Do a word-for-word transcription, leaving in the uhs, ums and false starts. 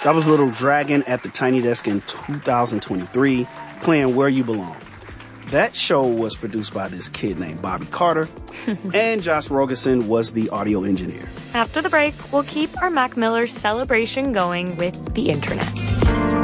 That was Little Dragon at the Tiny Desk in two thousand twenty-three, playing Where You Belong. That show was produced by this kid named Bobby Carter, and Josh Rogerson was the audio engineer. After the break, we'll keep our Mac Miller celebration going with the internet.